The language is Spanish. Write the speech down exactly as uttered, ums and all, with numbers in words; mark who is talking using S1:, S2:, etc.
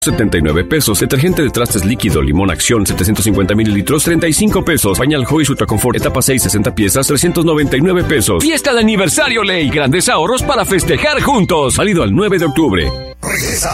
S1: setenta y nueve pesos. Detergente de trastes líquido Limón Acción setecientos cincuenta mililitros, treinta y cinco pesos. Pañal Joy Ultra Confort etapa seis, sesenta piezas, trescientos noventa y nueve pesos. Fiesta de aniversario Ley. Grandes ahorros para festejar juntos. Válido al nueve de octubre.
S2: Regresa